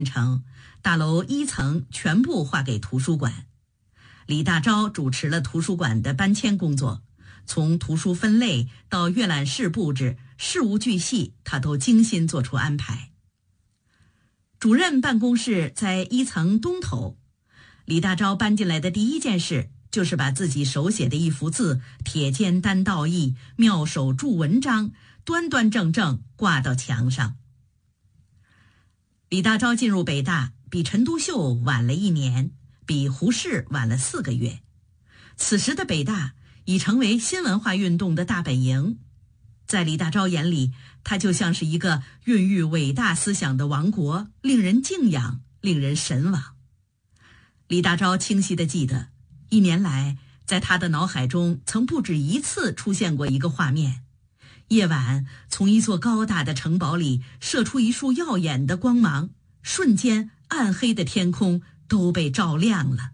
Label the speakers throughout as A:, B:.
A: 成，大楼1层全部划给图书馆。李大钊主持了图书馆的搬迁工作，从图书分类到阅览室布置，事无巨细，他都精心做出安排。主任办公室在1层东头，李大钊搬进来的第一件事就是把自己手写的一幅字铁肩担道义，妙手著文章端端正正挂到墙上。李大钊进入北大比陈独秀晚了1年，比胡适晚了4个月。此时的北大已成为新文化运动的大本营，在李大钊眼里，他就像是一个孕育伟大思想的王国，令人敬仰，令人神往。李大钊清晰地记得，1年来在他的脑海中曾不止1次出现过一个画面：夜晚从一座高大的城堡里射出一束耀眼的光芒，瞬间暗黑的天空都被照亮了。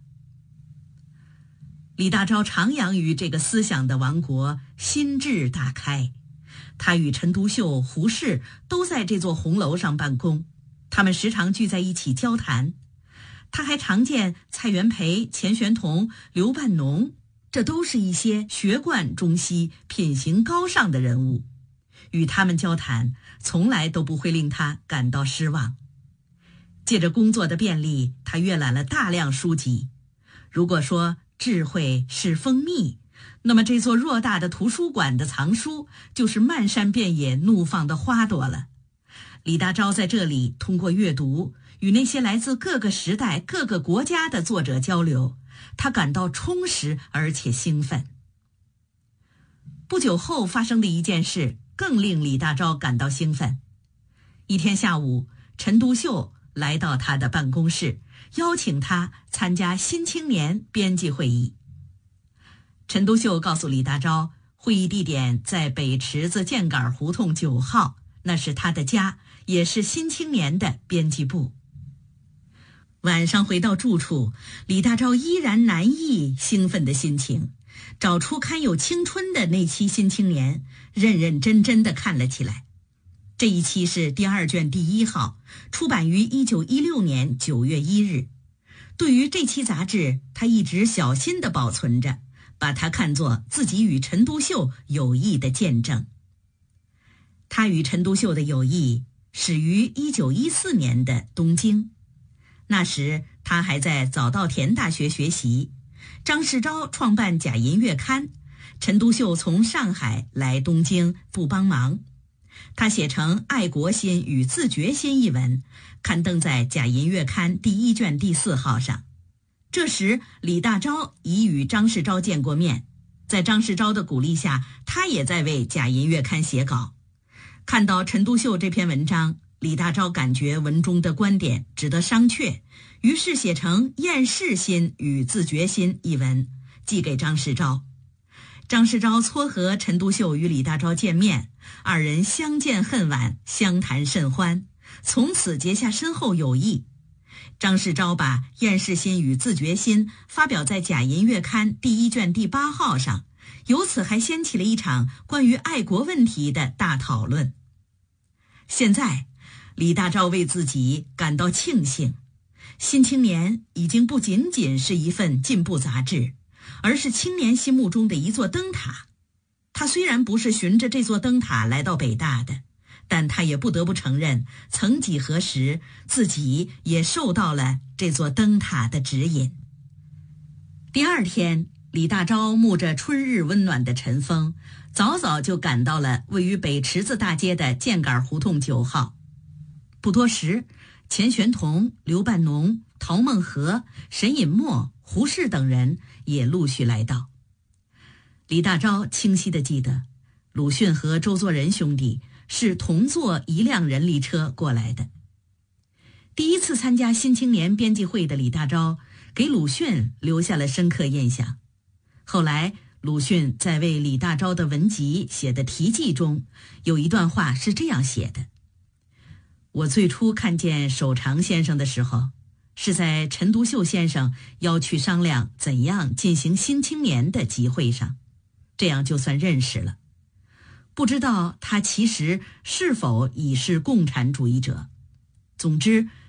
A: 李大钊徜徉于这个思想的王国，心智大开。他与陈独秀、胡适都在这座红楼上办公，他们时常聚在一起交谈。他还常见蔡元培、钱玄同、刘半农，这都是一些学贯中西、品行高尚的人物。与他们交谈，从来都不会令他感到失望。借着工作的便利，他阅览了大量书籍。如果说智慧是蜂蜜，那么这座偌大的图书馆的藏书就是漫山遍野怒放的花朵了。李大钊在这里通过阅读，与那些来自各个时代、各个国家的作者交流，他感到充实而且兴奋。不久后发生的一件事更令李大钊感到兴奋。一天下午，陈独秀来到他的办公室，邀请他参加《新青年》编辑会议。陈独秀告诉李大钊，会议地点在北池子箭杆胡同9号，那是他的家，也是《新青年》的编辑部。晚上回到住处，李大钊依然难抑兴奋的心情，找出堪有青春的那期《新青年》，认认真真地看了起来。这一期是第2卷第1号，出版于1916年9月1日。对于这期杂志，他一直小心地保存着，把它看作自己与陈独秀友谊的见证。他与陈独秀的友谊始于1914年的东京。那时他还在早稻田大学学习，张世钊创办《假银月刊》，陈独秀从上海来东京不帮忙。他写成《爱国心与自觉心》一文，刊登在《假银月刊》第1卷第4号上。这时李大钊已与张世钊见过面，在张世钊的鼓励下，他也在为《假银月刊》写稿。看到陈独秀这篇文章，李大钊感觉文中的观点值得商榷，于是写成《厌世心与自觉心》一文，寄给张世钊。张世钊撮合陈独秀与李大钊见面，二人相见恨晚，相谈甚欢，从此结下深厚友谊。张世钊把《厌世心与自觉心》发表在《假银月刊》第1卷第8号上，由此还掀起了一场关于爱国问题的大讨论。现在李大钊为自己感到庆幸，《新青年》已经不仅仅是一份进步杂志，而是青年心目中的一座灯塔。他虽然不是循着这座灯塔来到北大的，但他也不得不承认，曾几何时自己也受到了这座灯塔的指引。第2天，李大钊沐着春日温暖的晨风，早早就赶到了位于北池子大街的箭杆胡同9号。不多时，钱玄同、刘半农、陶孟和、沈尹默、胡适等人也陆续来到。李大钊清晰地记得，鲁迅和周作人兄弟是同坐一辆人力车过来的。第一次参加《新青年》编辑会的李大钊给鲁迅留下了深刻印象。后来鲁迅在为李大钊的文集写的题记中，有一段话是这样写的：我最初看见守常先生的时候，是在陈独秀先生要去商量怎样进行《新青年》的集会上，这样就算认识了。不知道他其实是否已是共产主义者。总之，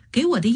A: 给我的